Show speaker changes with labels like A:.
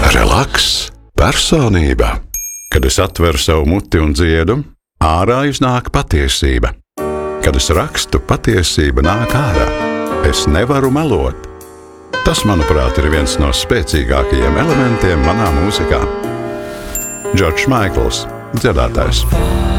A: Relaks, personība. Kad es atveru savu muti un dziedu, ārā iznāk patiesība. Kad es rakstu, patiesība nāk ārā. Es nevaru melot. Tas, manuprāt, ir viens no spēcīgākajiem elementiem manā mūzikā. Džordžs Maikls, dziedātājs.